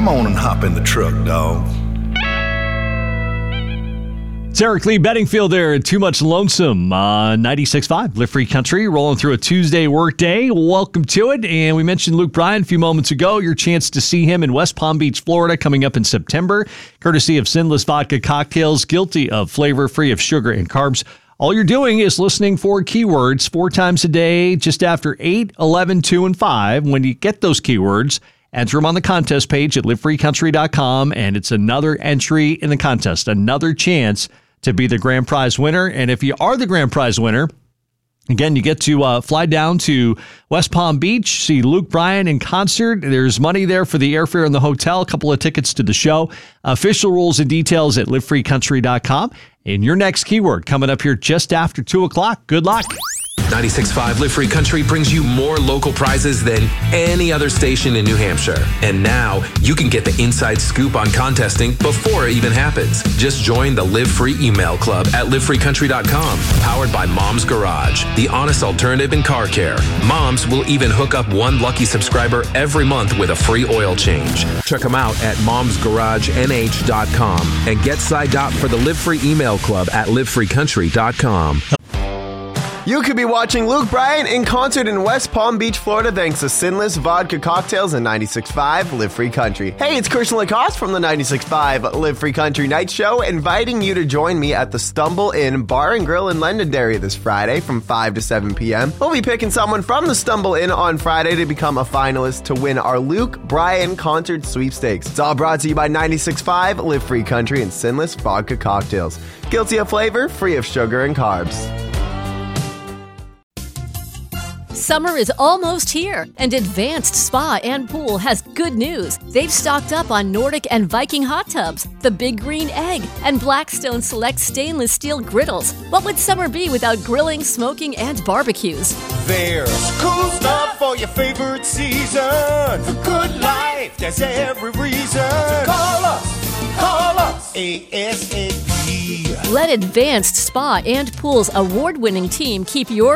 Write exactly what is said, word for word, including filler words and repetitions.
Come on and hop in the truck, dog. It's Eric Lee Bedingfield there at Too Much Lonesome on ninety-six point five Live Free Country, rolling through a Tuesday work day. Welcome to it. And we mentioned Luke Bryan a few moments ago. Your chance to see him in West Palm Beach, Florida, coming up in September, courtesy of Sinless Vodka Cocktails, guilty of flavor, free of sugar and carbs. All you're doing is listening for keywords four times a day, just after eight, eleven, two, and five. When you get those keywords, enter them on the contest page at live free country dot com, and it's another entry in the contest, another chance to be the grand prize winner. And if you are the grand prize winner, again, you get to uh, fly down to West Palm Beach, see Luke Bryan in concert. There's money there for the airfare and the hotel, a couple of tickets to the show. Official rules and details at live free country dot com. And your next keyword coming up here just after two o'clock. Good luck. ninety-six point five Live Free Country brings you more local prizes than any other station in New Hampshire. And now you can get the inside scoop on contesting before it even happens. Just join the Live Free email club at live free country dot com. Powered by Mom's Garage, the honest alternative in car care. Moms will even hook up one lucky subscriber every month with a free oil change. Check them out at moms garage n h dot com and get signed up for the Live Free email club at live free country dot com. You could be watching Luke Bryan in concert in West Palm Beach, Florida, thanks to Sinless Vodka Cocktails and ninety-six point five Live Free Country. Hey, it's Christian Lacoste from the ninety-six point five Live Free Country Night Show, inviting you to join me at the Stumble Inn Bar and Grill in Londonderry this Friday from five to seven p.m. We'll be picking someone from the Stumble Inn on Friday to become a finalist to win our Luke Bryan concert sweepstakes. It's all brought to you by ninety-six point five Live Free Country and Sinless Vodka Cocktails. Guilty of flavor, free of sugar and carbs. Summer is almost here, and Advanced Spa and Pool has good news. They've stocked up on Nordic and Viking hot tubs, the Big Green Egg, and Blackstone Select stainless steel griddles. What would summer be without grilling, smoking, and barbecues? There's cool stuff for your favorite season. For good life, there's every reason. So call us, call us, A S A P. Let Advanced Spa and Pool's award-winning team keep your